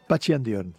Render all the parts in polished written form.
Patxi Andión,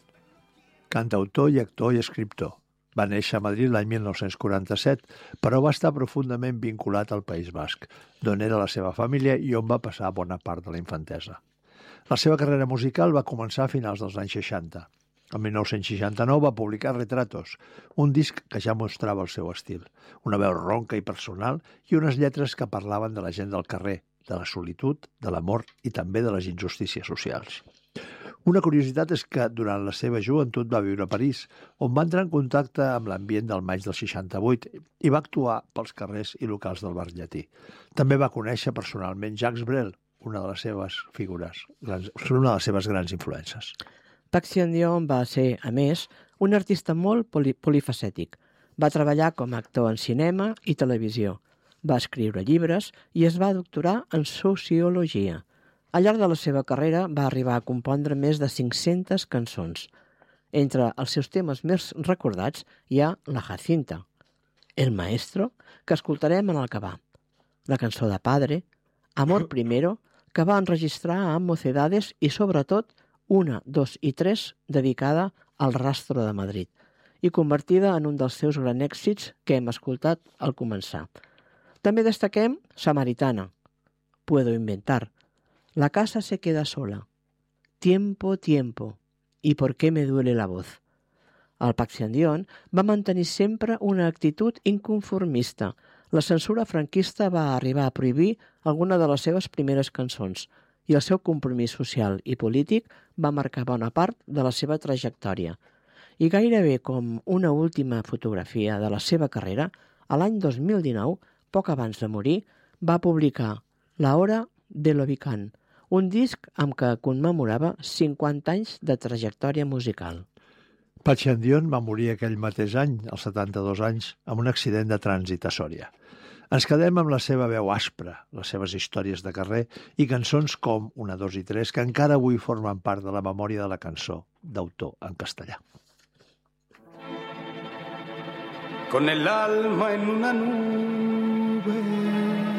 cantautor i actor i escriptor. Va néixer a Madrid l'any 1947, però va estar profundament vinculat al País Basc, d'on era la seva família i on va passar bona part de la infantesa. La seva carrera musical va començar a finals dels anys 60. El 1969 va publicar Retratos, un disc que ja mostrava el seu estil, una veu ronca i personal i unes lletres que parlaven de la gent del carrer, de la solitud, de l'amor i també de les injustícies socials. Una curiositat és que durant la seva joventut va viure a París, on va entrar en contacte amb l'ambient del maig del 68 i va actuar pels carrers i locals del bar llatí. També va conèixer personalment Jacques Brel, una de les seves figures, una de les seves grans influències. Patxi Andión va ser, a més, un artista molt polifacètic. Va treballar com a actor en cinema i televisió. Va escriure llibres i es va doctorar en sociologia. Al llarg de la seva carrera va arribar a compondre més de 500 cançons. Entre els seus temes més recordats hi ha La Jacinta, El Maestro, que escoltarem en el que va, la cançó de Padre, Amor Primero, que va enregistrar amb Mocedades i, sobretot, 1, 2 i 3, dedicada al Rastro de Madrid i convertida en un dels seus grans èxits que hem escoltat al començar. També destaquem Samaritana, Puedo Inventar, La casa se queda sola, Tiempo, tiempo, i ¿Por qué me duele la voz? El Patxi Andión va mantenir sempre una actitud inconformista. La censura franquista va arribar a prohibir alguna de les seves primeres cançons i el seu compromís social i polític va marcar bona part de la seva trajectòria. I gairebé com una última fotografia de la seva carrera, a l'any 2019, poc abans de morir, va publicar La hora de l'Obicán, un disc amb què commemorava 50 anys de trajectòria musical. Patxi Andión va morir aquell mateix any, als 72 anys, amb un accident de trànsit a Sòria. Ens quedem amb la seva veu aspra, les seves històries de carrer i cançons com 1, 2 i 3 que encara avui formen part de la memòria de la cançó, d'autor en castellà. Con el alma en una nube